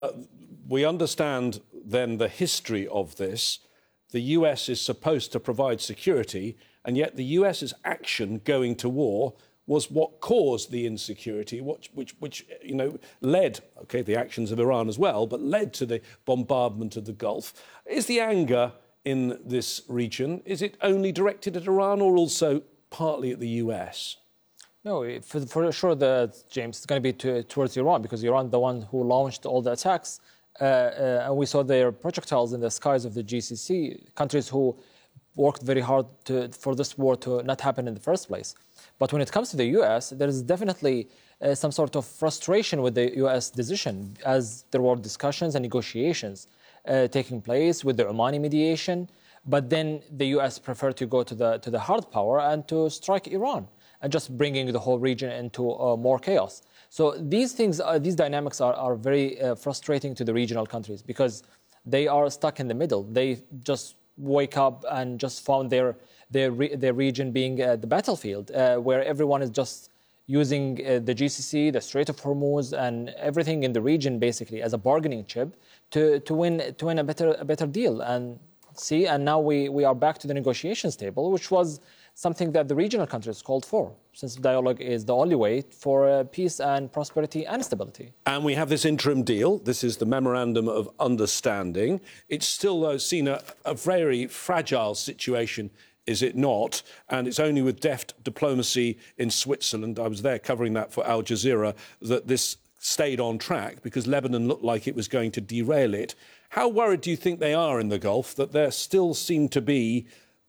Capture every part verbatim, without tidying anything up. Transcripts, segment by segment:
Uh, we understand then the history of this. The U S is supposed to provide security, and yet the U S's action going to war was what caused the insecurity, which, which, which you know, led, OK, the actions of Iran as well, but led to the bombardment of the Gulf. Is the anger in this region, is it only directed at Iran or also partly at the U S? No, for, for sure, the, James, it's going to be to, towards Iran, because Iran the one who launched all the attacks. Uh, uh, and we saw their projectiles in the skies of the G C C, countries who worked very hard to, for this war to not happen in the first place. But when it comes to the U S, there is definitely uh, some sort of frustration with the U S decision, as there were discussions and negotiations uh, taking place with the Omani mediation. But then the U S preferred to go to the, to the hard power and to strike Iran, and just bringing the whole region into uh, more chaos. So these things, uh, these dynamics are, are very uh, frustrating to the regional countries, because they are stuck in the middle. They just wake up and just found their their, re their region being uh, the battlefield, uh, where everyone is just using uh, the G C C, the Strait of Hormuz, and everything in the region basically as a bargaining chip to to win to win a better a better deal. And see, and now we we are back to the negotiations table, which was something that the regional countries called for, since dialogue is the only way for uh, peace and prosperity and stability. And we have this interim deal. This is the Memorandum of Understanding. It's still, though, seen a, a very fragile situation, is it not? And it's only with deft diplomacy in Switzerland, I was there covering that for Al Jazeera, that this stayed on track, because Lebanon looked like it was going to derail it. How worried do you think they are in the Gulf that there still seem to be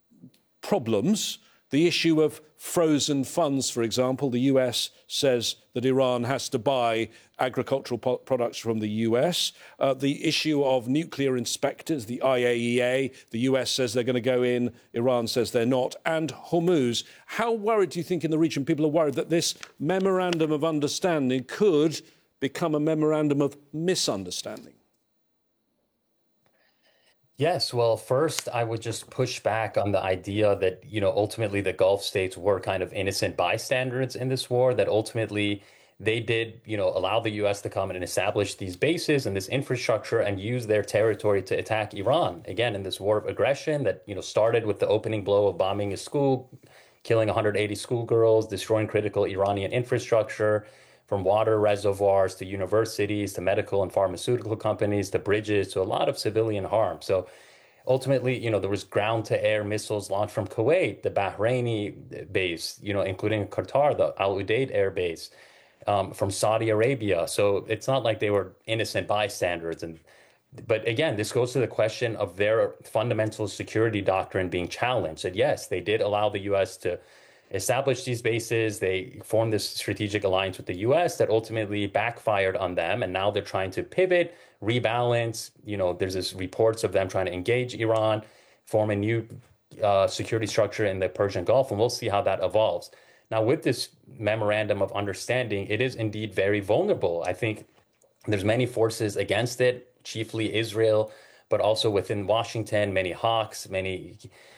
problems? The issue of frozen funds, for example. The U S says that Iran has to buy agricultural products from the U S. Uh, the issue of nuclear inspectors, the I A E A. The U S says they're going to go in. Iran says they're not. And Hormuz. How worried do you think in the region people are worried that this memorandum of understanding could become a memorandum of misunderstanding? Yes, well, first, I would just push back on the idea that, you know, ultimately the Gulf states were kind of innocent bystanders in this war, that ultimately they did, you know, allow the U S to come in and establish these bases and this infrastructure and use their territory to attack Iran, again, in this war of aggression that, you know, started with the opening blow of bombing a school, killing one hundred eighty schoolgirls, destroying critical Iranian infrastructure, from water reservoirs to universities to medical and pharmaceutical companies to bridges to a lot of civilian harm. So ultimately, you know, there was ground-to-air missiles launched from Kuwait, the Bahraini base, you know, including Qatar, the Al Udeid air base, um, from Saudi Arabia. So it's not like they were innocent bystanders. And but again, this goes to the question of their fundamental security doctrine being challenged. And yes, they did allow the U S to establish these bases. They formed this strategic alliance with the U S that ultimately backfired on them. And now they're trying to pivot, rebalance. You know, there's this reports of them trying to engage Iran, form a new uh, security structure in the Persian Gulf. And we'll see how that evolves. Now, with this memorandum of understanding, it is indeed very vulnerable. I think there's many forces against it, chiefly Israel, but also within Washington, many hawks, many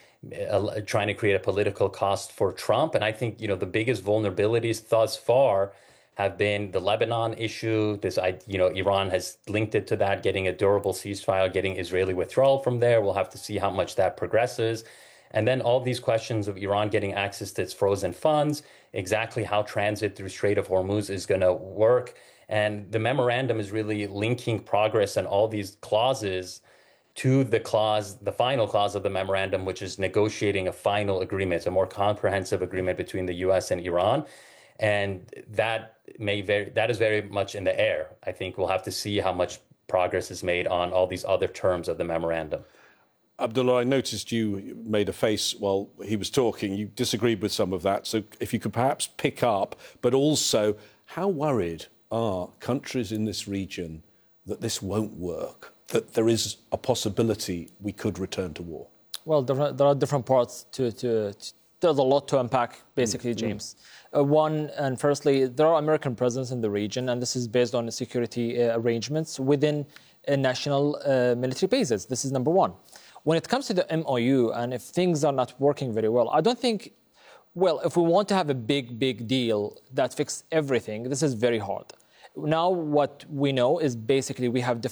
Uh, trying to create a political cost for Trump. And I think, you know, the biggest vulnerabilities thus far have been the Lebanon issue. This, I, you know, Iran has linked it to that, getting a durable ceasefire, getting Israeli withdrawal from there. We'll have to see how much that progresses. And then all these questions of Iran getting access to its frozen funds, exactly how transit through Strait of Hormuz is going to work. And the memorandum is really linking progress and all these clauses to the clause, the final clause of the memorandum, which is negotiating a final agreement, a more comprehensive agreement between the U S and Iran. And that may very, that is very much in the air. I think we'll have to see how much progress is made on all these other terms of the memorandum. Abdullah, I noticed you made a face while he was talking. You disagreed with some of that. So if you could perhaps pick up, but also how worried are countries in this region that this won't work, that there is a possibility we could return to war? Well, there are, there are different parts to, to, to... There's a lot to unpack, basically, mm-hmm. James. Uh, one, and firstly, there are American presence in the region, and this is based on security uh, arrangements within uh, national uh, military bases. This is number one. When it comes to the M O U, and if things are not working very well, I don't think... Well, if we want to have a big, big deal that fixes everything, this is very hard. Now what we know is basically we have